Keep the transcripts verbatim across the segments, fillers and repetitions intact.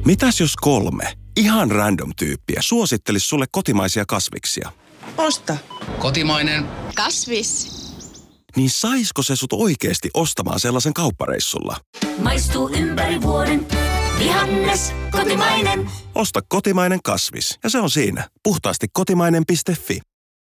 Mitäs jos kolme ihan random tyyppiä suosittelis sulle kotimaisia kasviksia? Osta. Kotimainen. Kasvis. Niin saisko se sut oikeesti ostamaan sellaisen kauppareissulla? Maistuu ympäri vuoden. Vihannes, kotimainen. Osta kotimainen kasvis ja se on siinä. Puhtaasti kotimainen piste fi.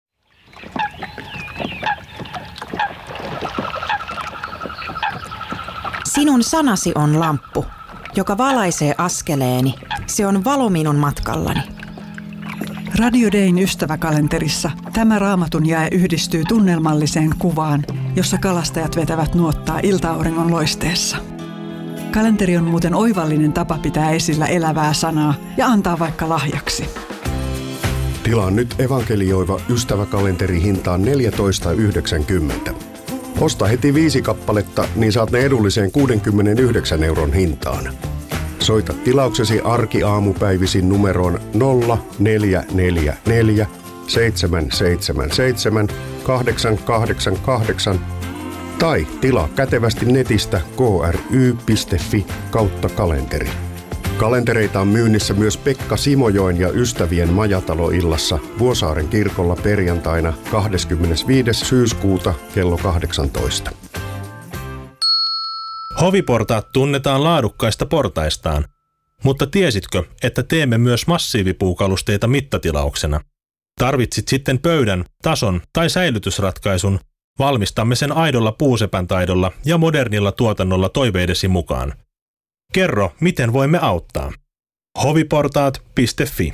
Sinun sanasi on lamppu, joka valaisee askeleeni. Se on valo minun matkallani. Radio Dayn ystäväkalenterissa tämä raamatun jae yhdistyy tunnelmalliseen kuvaan, jossa kalastajat vetävät nuottaa ilta-auringon loisteessa. Kalenteri on muuten oivallinen tapa pitää esillä elävää sanaa ja antaa vaikka lahjaksi. Tilaa nyt evankelioiva ystäväkalenteri hintaan neljätoista yhdeksänkymmentä. Osta heti viisi kappaletta, niin saat ne edulliseen kuudenkymmenenyhdeksän euron hintaan. Soita tilauksesi arkiaamupäivisin numeroon nolla neljä neljä neljä seitsemän seitsemän seitsemän kahdeksan kahdeksan kahdeksan tai tilaa kätevästi netistä k r y piste f i kautta kalenteri. Kalentereita on myynnissä myös Pekka Simojoen ja ystävien majataloillassa Vuosaaren kirkolla perjantaina kahdeskymmenesviides syyskuuta kello kahdeksantoista. Hoviportaat tunnetaan laadukkaista portaistaan, mutta tiesitkö, että teemme myös massiivipuukalusteita mittatilauksena? Tarvitsit sitten pöydän, tason tai säilytysratkaisun, valmistamme sen aidolla puusepän taidolla ja modernilla tuotannolla toiveidesi mukaan. Kerro, miten voimme auttaa. hoviportaat piste fi.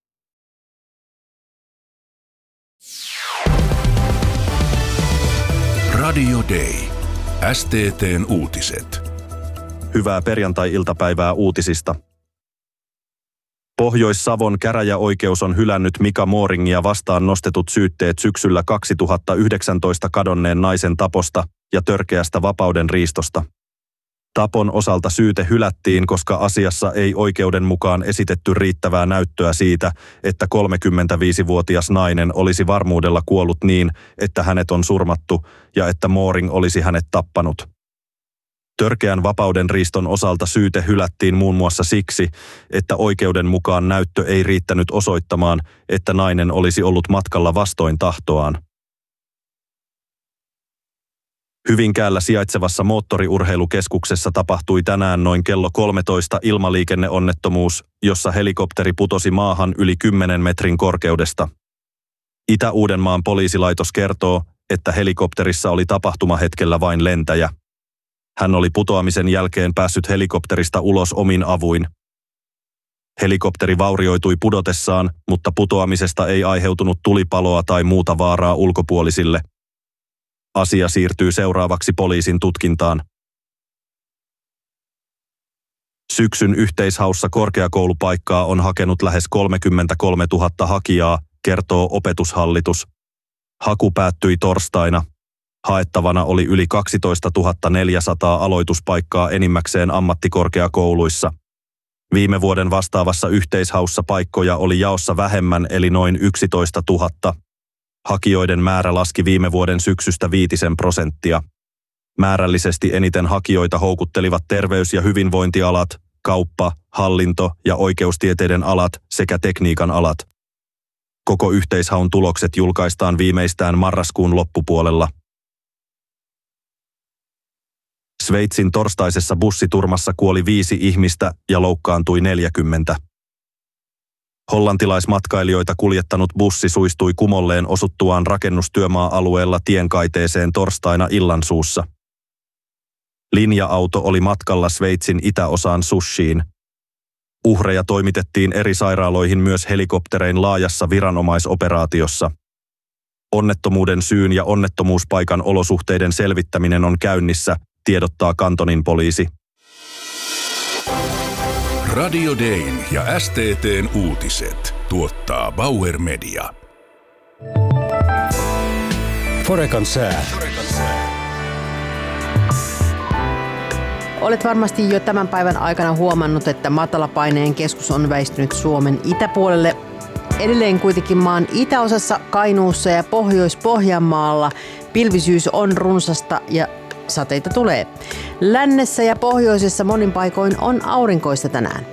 Radio Day. S T T:n uutiset. Hyvää perjantai-iltapäivää uutisista. Pohjois-Savon käräjäoikeus on hylännyt Mika Mooringia vastaan nostetut syytteet syksyllä kaksituhattayhdeksäntoista kadonneen naisen taposta ja törkeästä vapaudenriistosta. Tapon osalta syyte hylättiin, koska asiassa ei oikeuden mukaan esitetty riittävää näyttöä siitä, että kolmekymmentäviisivuotias nainen olisi varmuudella kuollut niin, että hänet on surmattu ja että Mooring olisi hänet tappanut. Törkeän vapaudenriiston osalta syyte hylättiin muun muassa siksi, että oikeuden mukaan näyttö ei riittänyt osoittamaan, että nainen olisi ollut matkalla vastoin tahtoaan. Hyvinkäällä sijaitsevassa moottoriurheilukeskuksessa tapahtui tänään noin kello kolmetoista ilmaliikenneonnettomuus, jossa helikopteri putosi maahan yli kymmenen metrin korkeudesta. Itä-Uudenmaan poliisilaitos kertoo, että helikopterissa oli tapahtumahetkellä vain lentäjä. Hän oli putoamisen jälkeen päässyt helikopterista ulos omin avuin. Helikopteri vaurioitui pudotessaan, mutta putoamisesta ei aiheutunut tulipaloa tai muuta vaaraa ulkopuolisille. Asia siirtyy seuraavaksi poliisin tutkintaan. Syksyn yhteishaussa korkeakoulupaikkaa on hakenut lähes kolmekymmentäkolmetuhatta hakijaa, kertoo Opetushallitus. Haku päättyi torstaina. Haettavana oli yli kaksitoistatuhatta neljäsataa aloituspaikkaa enimmäkseen ammattikorkeakouluissa. Viime vuoden vastaavassa yhteishaussa paikkoja oli jaossa vähemmän eli noin yksitoistatuhatta. Hakijoiden määrä laski viime vuoden syksystä viitisen prosenttia. Määrällisesti eniten hakijoita houkuttelivat terveys- ja hyvinvointialat, kauppa, hallinto ja oikeustieteiden alat sekä tekniikan alat. Koko yhteishaun tulokset julkaistaan viimeistään marraskuun loppupuolella. Sveitsin torstaisessa bussiturmassa kuoli viisi ihmistä ja loukkaantui neljäkymmentä. Hollantilaismatkailijoita kuljettanut bussi suistui kumolleen osuttuaan rakennustyömaa-alueella tienkaiteeseen torstaina illansuussa. Linja-auto oli matkalla Sveitsin itäosaan Sushiin. Uhreja toimitettiin eri sairaaloihin myös helikopterein laajassa viranomaisoperaatiossa. Onnettomuuden syyn ja onnettomuuspaikan olosuhteiden selvittäminen on käynnissä, tiedottaa kantonin poliisi. Radio Dayn ja S T T:n uutiset tuottaa Bauer Media. Forekan sää. Olet varmasti jo tämän päivän aikana huomannut, että matalapaineen keskus on väistynyt Suomen itäpuolelle. Edelleen kuitenkin maan itäosassa, Kainuussa ja Pohjois-Pohjanmaalla pilvisyys on runsasta ja sateita tulee. Lännessä ja pohjoisessa monin paikoin on aurinkoista tänään.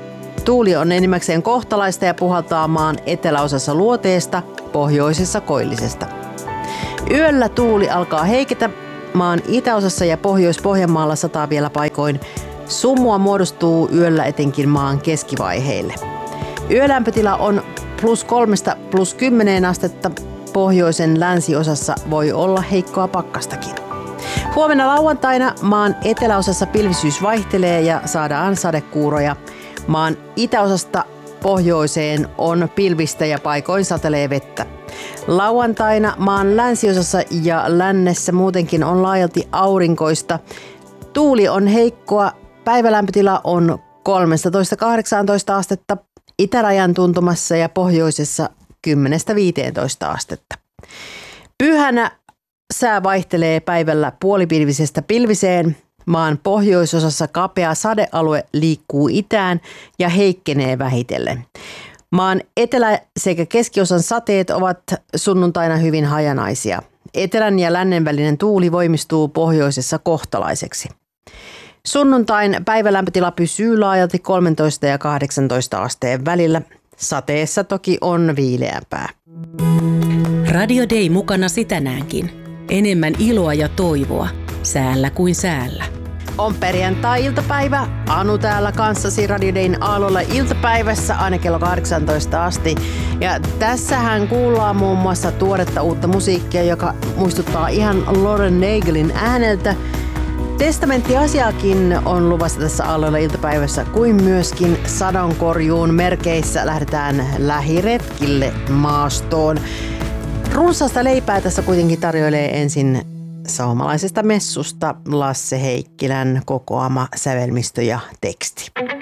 Tuuli on enimmäkseen kohtalaista ja puhaltaa maan eteläosassa luoteesta, pohjoisessa koillisesta. Yöllä tuuli alkaa heiketä. Maan itäosassa ja Pohjois-Pohjanmaalla sataa vielä paikoin. Sumua muodostuu yöllä etenkin maan keskivaiheille. Yölämpötila on plus kolmesta plus kymmeneen astetta. Pohjoisen länsiosassa voi olla heikkoa pakkastakin. Huomenna lauantaina maan eteläosassa pilvisyys vaihtelee ja saadaan sadekuuroja. Maan itäosasta pohjoiseen on pilvistä ja paikoin satelee vettä. Lauantaina maan länsiosassa ja lännessä muutenkin on laajalti aurinkoista. Tuuli on heikkoa. Päivälämpötila on kolmetoista kahdeksantoista astetta. Itärajan tuntumassa ja pohjoisessa kymmenestä viiteentoista astetta. Pyhänä sää vaihtelee päivällä puolipilvisestä pilviseen. Maan pohjoisosassa kapea sadealue liikkuu itään ja heikkenee vähitellen. Maan etelä- sekä keskiosan sateet ovat sunnuntaina hyvin hajanaisia. Etelän ja lännen välinen tuuli voimistuu pohjoisessa kohtalaiseksi. Sunnuntain päivälämpötila pysyy laajalti kolmetoista ja kahdeksantoista asteen välillä. Sateessa toki on viileämpää. Radio Day mukana tänäänkin. Enemmän iloa ja toivoa. Säällä kuin säällä. On perjantai-iltapäivä. Anu täällä kanssasi Radio Dayn aallolla iltapäivässä aina kello kahdeksantoista asti. Ja tässähän kuullaan muun muassa tuoretta uutta musiikkia, joka muistuttaa ihan Lauren Daiglin ääneltä. Testamenttiasiakin on luvassa tässä aallolla iltapäivässä, kuin myöskin sadonkorjuun merkeissä lähdetään lähiretkille maastoon. Runsaasta leipää tässä kuitenkin tarjoilee ensin suomalaisesta messusta Lasse Heikkilän kokoama sävelmistö ja teksti.